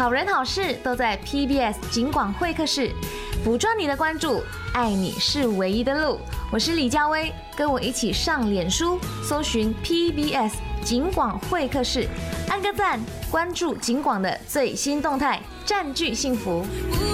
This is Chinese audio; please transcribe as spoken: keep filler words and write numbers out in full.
好人好事都在 P B S 警广会客室，捕捉你的关注，爱你是唯一的路。我是李佳薇，跟我一起上脸书搜寻 P B S 警广会客室，按个赞，关注警广的最新动态，占据幸福。